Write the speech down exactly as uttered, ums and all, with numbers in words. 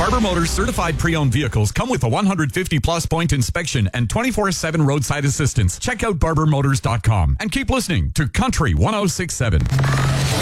Barber Motors certified pre-owned vehicles come with a one hundred fifty plus point inspection and twenty-four seven roadside assistance. Check out barber motors dot com and keep listening to Country one oh six point seven.